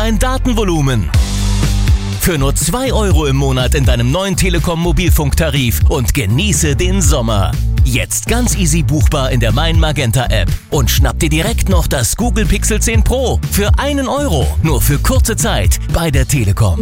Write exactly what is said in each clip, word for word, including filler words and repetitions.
dein Datenvolumen. Für nur zwei Euro im Monat in deinem neuen Telekom-Mobilfunktarif und genieße den Sommer. Jetzt ganz easy buchbar in der Mein Magenta App. Und schnapp dir direkt noch das Google Pixel zehn Pro für einen Euro. Nur für kurze Zeit bei der Telekom.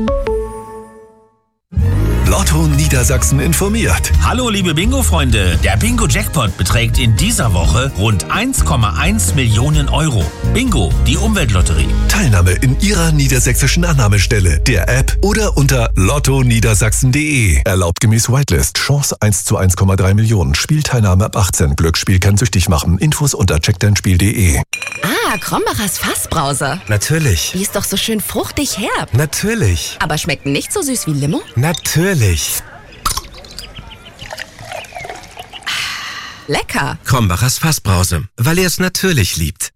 Lotto Niedersachsen informiert. Hallo liebe Bingo-Freunde, der Bingo-Jackpot beträgt in dieser Woche rund eins Komma eins Millionen Euro. Bingo, die Umweltlotterie. Teilnahme in Ihrer niedersächsischen Annahmestelle, der App oder unter lotto niedersachsen punkt de. Erlaubt gemäß Whitelist. Chance eins zu eins Komma drei Millionen. Spielteilnahme ab achtzehn. Glücksspiel kann süchtig machen. Infos unter check dein spiel punkt de. Ah, Krombacher's Fassbrause. Natürlich. Die ist doch so schön fruchtig herb. Natürlich. Aber schmeckt nicht so süß wie Limo? Natürlich. Lecker. Krombacher's Fassbrause, weil er es natürlich liebt.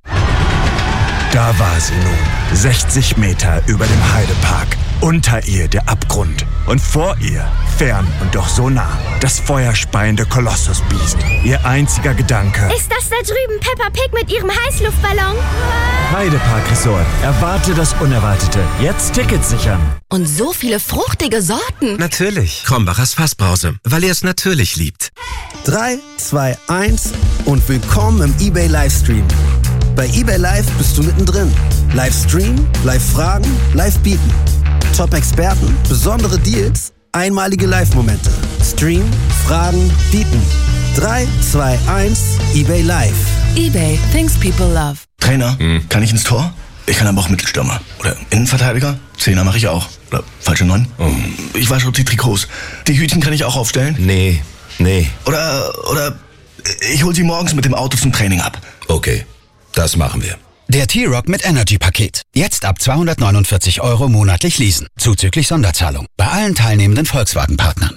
Da war sie nun, sechzig Meter über dem Heidepark. Unter ihr der Abgrund und vor ihr, fern und doch so nah, das feuerspeiende Kolossusbiest. Ihr einziger Gedanke: Ist das da drüben Peppa Pig mit ihrem Heißluftballon? Heidepark Resort. Erwarte das Unerwartete. Jetzt Tickets sichern. Und so viele fruchtige Sorten. Natürlich. Krombacher's Fassbrause, weil er es natürlich liebt. drei, zwei, eins und willkommen im eBay Livestream. Bei eBay Live bist du mittendrin. Livestream, Live-Fragen, Live-Bieten. Top-Experten, besondere Deals, einmalige Live-Momente. Stream, Fragen, Bieten. drei, zwei, eins, eBay Live. eBay, things people love. Trainer, hm. kann ich ins Tor? Ich kann aber auch Mittelstürmer. Oder Innenverteidiger? Zehner mache ich auch. Oder falsche Neun? Oh. Ich wasche die Trikots. Die Hütchen kann ich auch aufstellen? Nee, nee. Oder, oder ich hol sie morgens mit dem Auto zum Training ab. Okay, das machen wir. Der T-Rock mit Energy-Paket. Jetzt ab zweihundertneunundvierzig Euro monatlich leasen. Zuzüglich Sonderzahlung. Bei allen teilnehmenden Volkswagen-Partnern.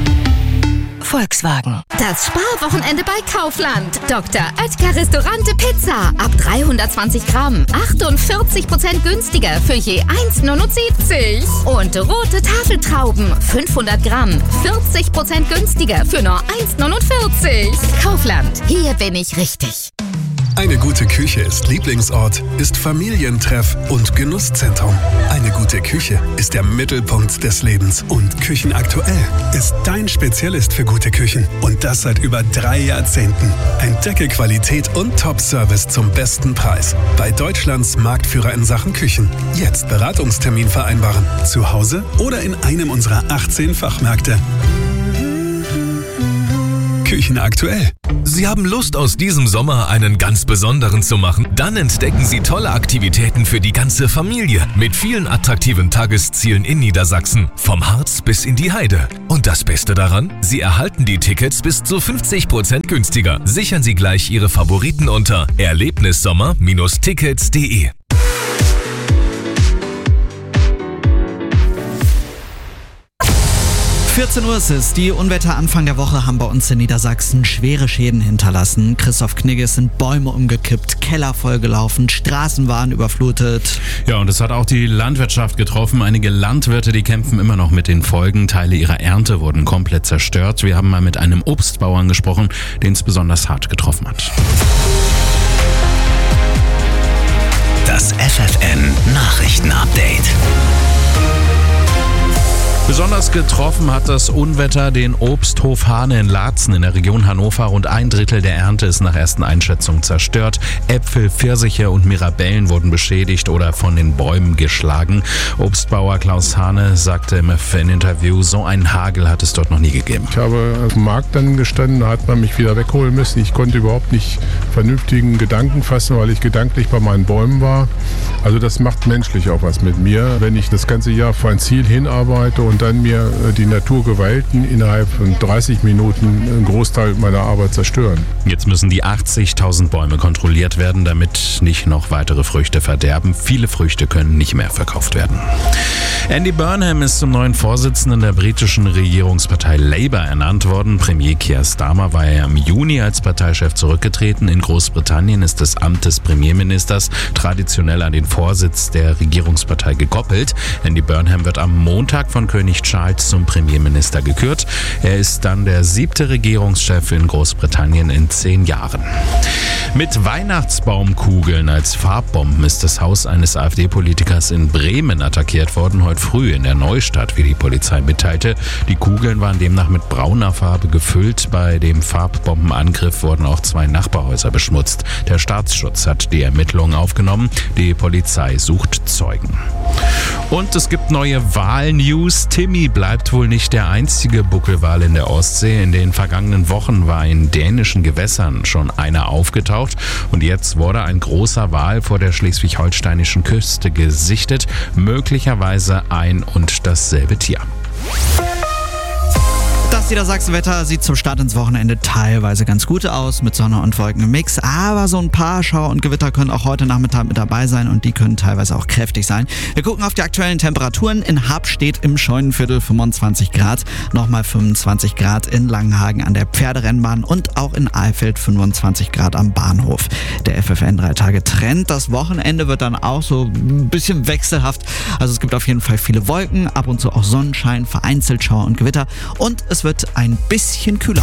Volkswagen. Das Sparwochenende bei Kaufland. Doktor Oetker Restaurante Pizza. Ab dreihundertzwanzig Gramm. achtundvierzig Prozent günstiger für je eins Komma neunundsiebzig. Und rote Tafeltrauben. fünfhundert Gramm. vierzig Prozent günstiger für nur eins Komma neunundvierzig. Kaufland. Hier bin ich richtig. Eine gute Küche ist Lieblingsort, ist Familientreff und Genusszentrum. Eine gute Küche ist der Mittelpunkt des Lebens. Und Küchenaktuell ist dein Spezialist für gute Küchen. Und das seit über drei Jahrzehnten. Entdecke Qualität und Top-Service zum besten Preis. Bei Deutschlands Marktführer in Sachen Küchen. Jetzt Beratungstermin vereinbaren. Zu Hause oder in einem unserer achtzehn Fachmärkte. Küchenaktuell. Sie haben Lust, aus diesem Sommer einen ganz besonderen zu machen? Dann entdecken Sie tolle Aktivitäten für die ganze Familie mit vielen attraktiven Tageszielen in Niedersachsen, vom Harz bis in die Heide. Und das Beste daran? Sie erhalten die Tickets bis zu fünfzig Prozent günstiger. Sichern Sie gleich Ihre Favoriten unter erlebnissommer Bindestrich tickets punkt de. vierzehn Uhr ist es. Die Unwetter Anfang der Woche haben bei uns in Niedersachsen schwere Schäden hinterlassen. Christoph Knigge, sind Bäume umgekippt, Keller vollgelaufen, Straßen waren überflutet. Ja, und es hat auch die Landwirtschaft getroffen. Einige Landwirte, die kämpfen immer noch mit den Folgen. Teile ihrer Ernte wurden komplett zerstört. Wir haben mal mit einem Obstbauern gesprochen, den es besonders hart getroffen hat. Das F F N Nachrichtenupdate. Besonders getroffen hat das Unwetter den Obsthof Hane in Laatzen in der Region Hannover. Rund ein Drittel der Ernte ist nach ersten Einschätzungen zerstört. Äpfel, Pfirsiche und Mirabellen wurden beschädigt oder von den Bäumen geschlagen. Obstbauer Klaus Hane sagte im F F N-Interview, so einen Hagel hat es dort noch nie gegeben. Ich habe auf dem Markt dann gestanden, da hat man mich wieder wegholen müssen. Ich konnte überhaupt nicht vernünftigen Gedanken fassen, weil ich gedanklich bei meinen Bäumen war. Also das macht menschlich auch was mit mir, wenn ich das ganze Jahr vor ein Ziel hinarbeite und dann mir die Naturgewalten innerhalb von dreißig Minuten einen Großteil meiner Arbeit zerstören. Jetzt müssen die achtzigtausend Bäume kontrolliert werden, damit nicht noch weitere Früchte verderben. Viele Früchte können nicht mehr verkauft werden. Andy Burnham ist zum neuen Vorsitzenden der britischen Regierungspartei Labour ernannt worden. Premier Keir Starmer war ja im Juni als Parteichef zurückgetreten. In Großbritannien ist das Amt des Premierministers traditionell an den Vorsitz der Regierungspartei gekoppelt. Andy Burnham wird am Montag von König Charles Child zum Premierminister gekürt. Er ist dann der siebte Regierungschef in Großbritannien in zehn Jahren. Mit Weihnachtsbaumkugeln als Farbbomben ist das Haus eines AfD-Politikers in Bremen attackiert worden, heute früh in der Neustadt, wie die Polizei mitteilte. Die Kugeln waren demnach mit brauner Farbe gefüllt. Bei dem Farbbombenangriff wurden auch zwei Nachbarhäuser beschmutzt. Der Staatsschutz hat die Ermittlungen aufgenommen. Die Polizei sucht Zeugen. Und es gibt neue Wahlnews. Timmy bleibt wohl nicht der einzige Buckelwal in der Ostsee. In den vergangenen Wochen war in dänischen Gewässern schon einer aufgetaucht. Und jetzt wurde ein großer Wal vor der schleswig-holsteinischen Küste gesichtet. Möglicherweise ein und dasselbe Tier. Das Niedersachsen-Wetter sieht zum Start ins Wochenende teilweise ganz gut aus, mit Sonne und Wolken im Mix. Aber so ein paar Schauer und Gewitter können auch heute Nachmittag mit dabei sein und die können teilweise auch kräftig sein. Wir gucken auf die aktuellen Temperaturen. In Hab steht im Scheunenviertel fünfundzwanzig Grad, nochmal fünfundzwanzig Grad in Langenhagen an der Pferderennbahn und auch in Alfeld fünfundzwanzig Grad am Bahnhof. Der F F N drei Tage Trend. Das Wochenende wird dann auch so ein bisschen wechselhaft. Also es gibt auf jeden Fall viele Wolken, ab und zu auch Sonnenschein, vereinzelt Schauer und Gewitter und es wird ein bisschen kühler.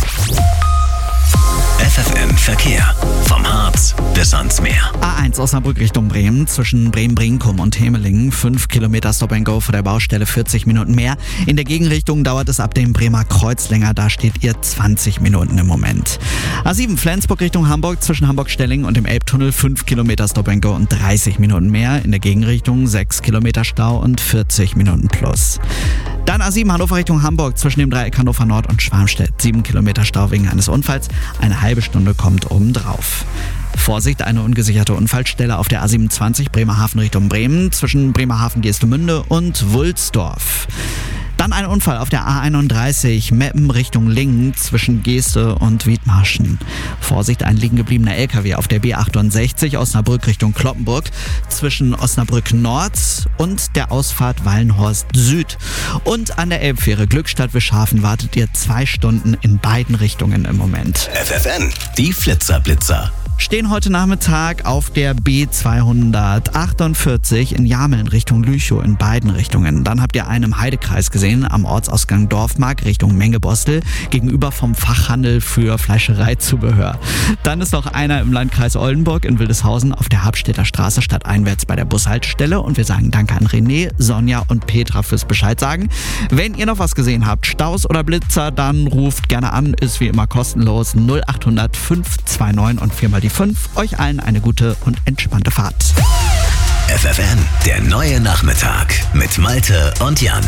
F F N Verkehr. Vom Harz bis ans Meer. A eins Osnabrück Richtung Bremen, zwischen Bremen-Brinkum und Hemelingen. fünf Kilometer Stop and Go vor der Baustelle, vierzig Minuten mehr. In der Gegenrichtung dauert es ab dem Bremer Kreuz länger, da steht ihr zwanzig Minuten im Moment. A sieben Flensburg Richtung Hamburg, zwischen Hamburg-Stellingen und dem Elbtunnel, fünf Kilometer Stop and Go und dreißig Minuten mehr. In der Gegenrichtung sechs Kilometer Stau und vierzig Minuten plus. Dann A sieben Hannover Richtung Hamburg, zwischen dem Dreieck Hannover Nord und Schwarmstedt. sieben Kilometer Stau wegen eines Unfalls. Eine halbe Stunde kommt obendrauf. Vorsicht, eine ungesicherte Unfallstelle auf der A siebenundzwanzig Bremerhaven Richtung Bremen, zwischen Bremerhaven-Geestemünde und Wulsdorf. Dann ein Unfall auf der A einunddreißig Meppen Richtung Lingen zwischen Geeste und Wiedmarschen. Vorsicht, ein liegen gebliebener L K W auf der B achtundsechzig Osnabrück Richtung Kloppenburg zwischen Osnabrück Nord und der Ausfahrt Wallenhorst Süd. Und an der Elbfähre Glückstadt-Wischhafen wartet ihr zwei Stunden in beiden Richtungen im Moment. F F N, die Flitzerblitzer. Stehen heute Nachmittag auf der B zweihundertachtundvierzig in Jameln Richtung Lüchow in beiden Richtungen. Dann habt ihr einen im Heidekreis gesehen, am Ortsausgang Dorfmark Richtung Mengebostel, gegenüber vom Fachhandel für Fleischereizubehör. Dann ist noch einer im Landkreis Oldenburg in Wildeshausen auf der Habstädter Straße stadteinwärts bei der Bushaltestelle. Und wir sagen danke an René, Sonja und Petra fürs Bescheid sagen. Wenn ihr noch was gesehen habt, Staus oder Blitzer, dann ruft gerne an, ist wie immer kostenlos null acht hundert fünf zwei neun und viermal die fünf. Euch allen eine gute und entspannte Fahrt. F F N, der neue Nachmittag mit Malte und Jan.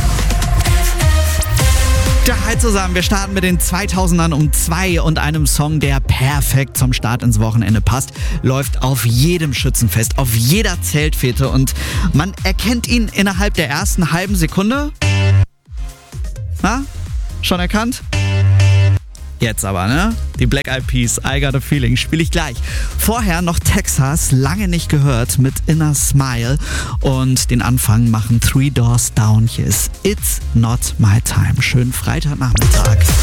Ja, hi zusammen. Wir starten mit den zweitausendern um zwei und einem Song, der perfekt zum Start ins Wochenende passt. Läuft auf jedem Schützenfest, auf jeder Zeltfete und man erkennt ihn innerhalb der ersten halben Sekunde. Na, schon erkannt? Jetzt aber, ne? Die Black Eyed Peas, I Got a Feeling, spiele ich gleich. Vorher noch Texas, lange nicht gehört, mit Inner Smile. Und den Anfang machen Three Doors Down. Hier ist It's Not My Time. Schönen Freitagnachmittag.